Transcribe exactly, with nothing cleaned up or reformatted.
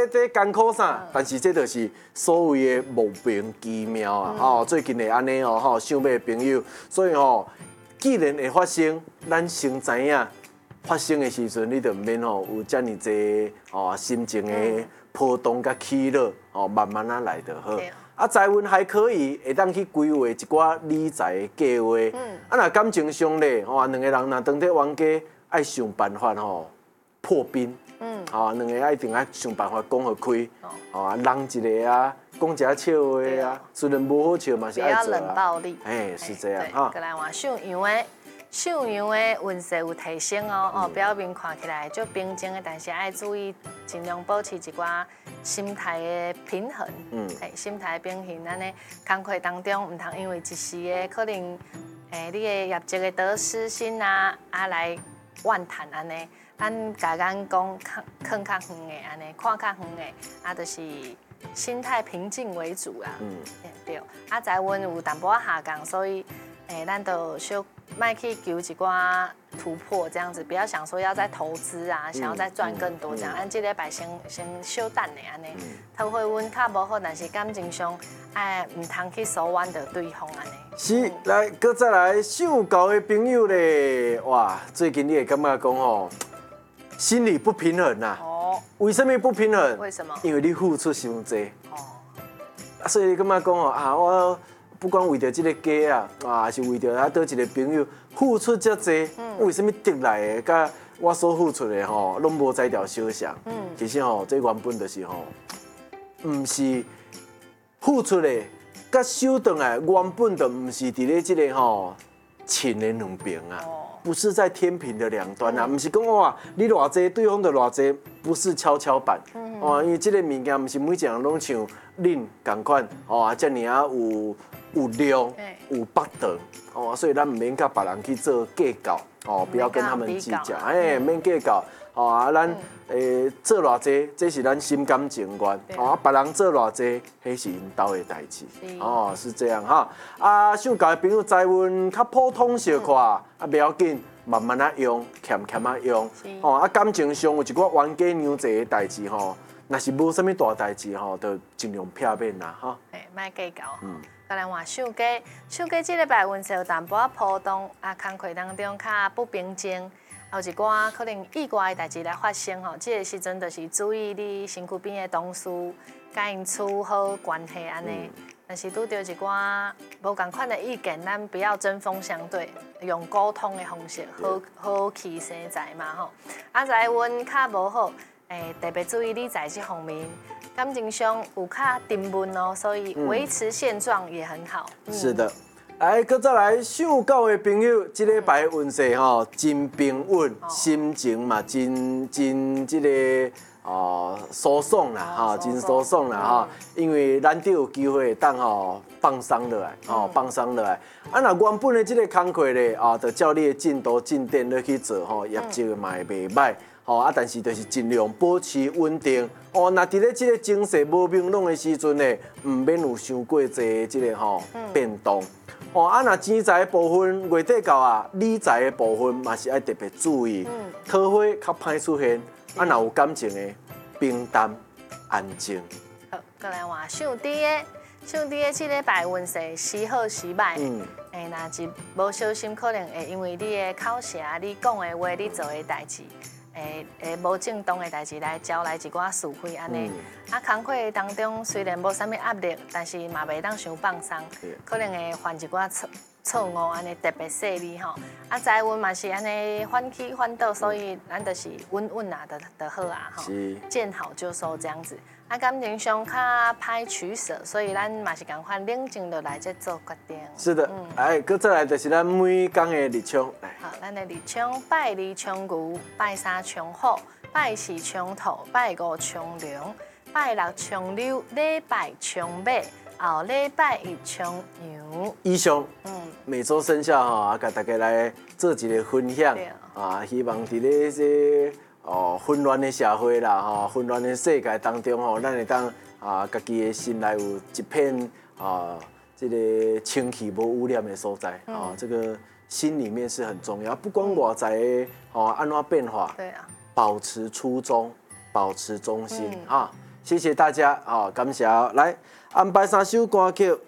在艰苦啥？但是这就是所谓的莫名其妙啊！哦，最近会安尼哦，吼，想买朋友，所以吼，既然会发生，咱先知影发生的时阵，你就唔免吼有遮尔济哦心情的波动甲起落，哦，慢慢啊来就好。啊，财运还可以，会当去规划一寡理财的计划。嗯。啊，若感情上咧，吼，两个人若当伫冤家，爱想办法吼破冰。嗯。吼，两个爱一定爱想办法讲互开。哦。吼，啊，人一个啊，讲一下笑话啊，虽然无好笑嘛是爱做啊。不要冷暴力。哎，是这样哈。 过来换属羊的，属羊的运势有提升哦。哦，表面看起来就平静的，但是爱注意，尽量保持一寡。心态的平衡，嗯，哎，心态平衡，安尼工作当中唔通因为一时的可能，诶，你的业绩的得失心啊，啊来怨叹安尼，咱甲咱讲看看较远的安尼，看较远的，啊，就是心态平静为主啦，嗯，对，啊，财运有淡薄下降，所以，诶，咱就小卖去求一寡突破，这样子，不要想说要再投资啊，想要再赚更多这样，按这礼拜先先小等的安尼，头回运较无好，但是感情上哎唔通去疏远着对方安尼。 是，来，搁再来想交的朋友咧，哇，最近你会感觉讲吼，心理不平衡呐。哦。为什么不平衡？ 为什么？ 因为你付出伤济。哦。啊，所以你感觉讲吼啊，我。不管为着这个家啊，啊，还是为着啊，倒一个朋友付出遮济，嗯、为什么得来的，甲我所付出的吼，拢无在条相像。嗯、其实吼，这原本就是吼，唔是付出的，甲收回来原本就唔是伫咧这个吼，亲的两边啊，哦、不是在天平的两端啊，唔、嗯、是讲哇，你偌济，对方就偌济，不是跷跷板。嗯、哦，因为这个物件唔是每一个人拢像恁同款，哦啊，遮尔啊有。有量，有北道，哦，所以咱唔免甲别人去做计较，哦，不要跟他们计较，哎，免计较，哦啊，咱诶做偌济，这是咱心甘情愿，哦啊，别人做偌济，迄是因兜的代志，哦，是这样哈。啊，想交的朋友财运较普通小可，啊，不要紧，慢慢啊用，欠欠啊用，哦啊，感情上有一寡冤家娘济的代志吼，若是无啥物大代志吼，就尽量避免啦，哈。 哎，莫计较。嗯。再来换属鸡，属鸡这礼拜运势有淡薄仔波动，啊，工课当中较不平静，有一寡可能意外的代志来发生吼。这个时阵就是注意你身躯边的同事，甲因处好关系安尼。但是拄到一寡无共款的意见，咱不要针锋相对，用沟通的方式，好好去生财嘛吼。啊，财运较无好，诶，特别注意理财这方面。感情上有较沉闷哦，所以维持现状也很好。 嗯、是的，来，搁再来想到的朋友，这礼拜运势吼真平稳，哦、心情嘛真真这个哦舒爽啦，哈、哦，真舒爽啦哈，嗯、因为难得有机会当吼放松落来，哦，放松落来。啊，若原本的这个工课咧，啊，就照你的进度进展落去做吼，业绩嘛会袂歹。哦啊，但是就是尽量保持稳定。哦，那伫咧即个情势无明朗的时阵呢，唔免有伤过济即个吼变动。哦啊，那钱财部分月底到啊，理财的部分嘛是爱特别注意，桃花较歹出现。啊，若有感情的平淡安静。 好，再来换属猪的，属猪的即礼拜运势时好时歹。嗯。诶，若是无小心，可能会因为你的口舌、你讲的话、你做的代志。诶诶，无正当的代志来招来一寡是非安尼。嗯、啊，工课当中虽然无啥物压力，但是嘛袂当伤放松，可能会犯一寡错错误安尼特别细腻吼。啊，财运嘛是安尼反起反倒，所以咱就是稳稳啊，就就好啊吼。见好就收这样子。啊，感情上较歹取舍，所以咱嘛是共款冷静落来再做决定。 是的，嗯、哎，搁再来就是咱每天的日常。 好，咱的日常拜二冲牛，拜三冲虎，拜四冲兔，拜五冲龙，拜六冲牛，礼拜冲马，后礼拜一冲羊。 以上，嗯，每周生肖哈，啊，甲大家来做一个分享啊，希望伫咧这。哦，混乱的社会啦，吼，混乱的世界当中吼，咱会当啊，家己的心内有一片啊，这个清气无污染的所在啊、嗯，这个心里面是很重要。不管外在的哦安怎变化，对啊，保持初衷，保持中心啊、嗯， 谢谢大家，好，感谢。来安排三首歌曲。